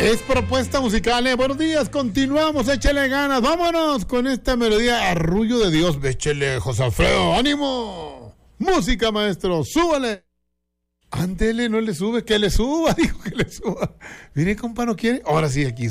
Es propuesta musical, Buenos días, continuamos, échale ganas. Vámonos con esta melodía, Arrullo de Dios. Échale, José Alfredo, ánimo. Música, maestro, súbale. Ándele, no le sube, que le suba, dijo que le suba. Mire, compa, no quiere. Ahora sí, aquí